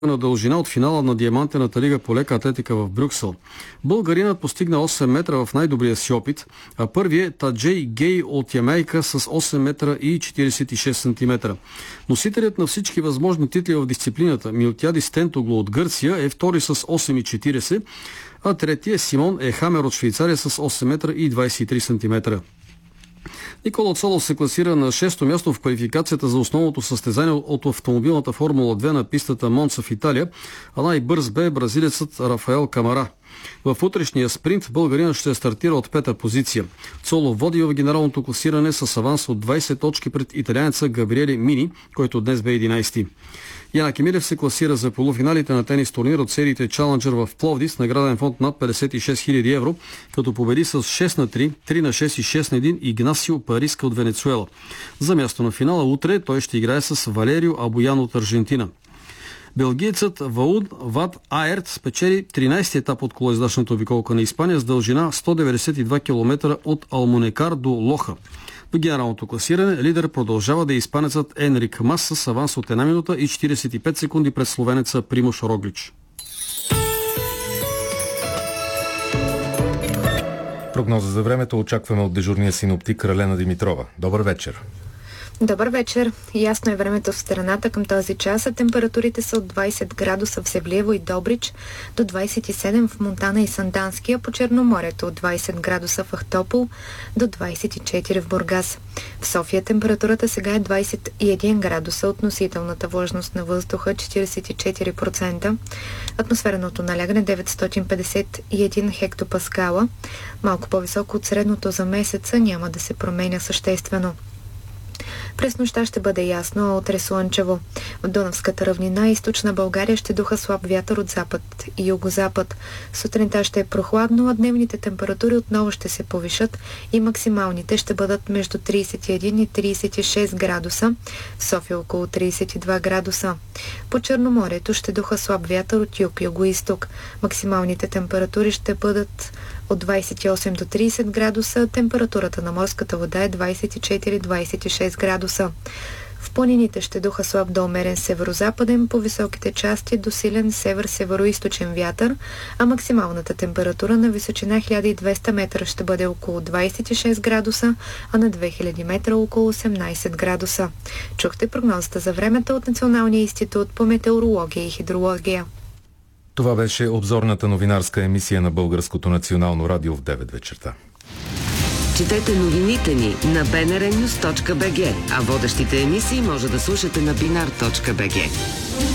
на дължина от финала на Диамантената лига по лека атлетика в Брюксел. Българинът постигна 8 метра в най-добрия си опит, а първият Таджей Гей от Ямайка с 8 метра и 46 см. Носителят на всички възможни титли в дисциплината Милтиадис Тентоглу от Гърция е втори с 8,40, а третия Симон Хамер от Швейцария с 8 метра и 23 см. Никола Цолов се класира на 6-то място в квалификацията за основното състезание от автомобилната Формула 2 на пистата Монца в Италия, а най-бърз бе бразилецът Рафаел Камара. В утрешния спринт българинът ще стартира от 5-та позиция. Цолов води в генералното класиране с аванс от 20 точки пред италианеца Габриеле Мини, който днес бе 11-ти. Яна Кемилев се класира за полуфиналите на тенис турнир от сериите Challenger в Пловдив с награден фонд над 56 000 евро, като победи с 6-3, 3-6 и 6-1 Игнасио Париска от Венецуела. За място на финала утре той ще играе с Валерио Абоян от Аржентина. Белгиецът Вауд Вад Аерт спечели 13-ти етап от колоездачната обиколка на Испания с дължина 192 км от Алмунекар до Лоха. До генералното класиране лидер продължава да е испанецът Енрик Мас с аванс от 1 минута и 45 секунди пред словенеца Примош Роглич. Прогноза за времето очакваме от дежурния синоптик Ралена Димитрова. Добър вечер! Добър вечер. Ясно е времето в страната към този час, а температурите са от 20 градуса в Севлиево и Добрич до 27 в Монтана и Сандански, а по Черноморието от 20 градуса в Ахтопол до 24 в Бургас. В София температурата сега е 21 градуса, относителната влажност на въздуха 44%, атмосферното налягане 951 хектопаскала, малко по-високо от средното за месеца, няма да се променя съществено. През нощта ще бъде ясно, а утре слънчево. В Дунавската равнина и източна България ще духа слаб вятър от запад и югозапад. Сутринта ще е прохладно, а дневните температури отново ще се повишат и максималните ще бъдат между 31 и 36 градуса, в София около 32 градуса. По Черноморието ще духа слаб вятър от юг-югоизток. Максималните температури ще бъдат от 28 до 30 градуса, температурата на морската вода е 24-26 градуса. В планините ще духа слаб до умерен северозападен, по високите части до силен север-североизточен вятър, а максималната температура на височина 1200 метра ще бъде около 26 градуса, а на 2000 метра около 18 градуса. Чухте прогнозата за времето от Националния институт по метеорология и хидрология. Това беше обзорната новинарска емисия на Българското национално радио в 9 вечерта. Четете новините ни на bnrnews.bg, а водещите емисии може да слушате на binar.bg.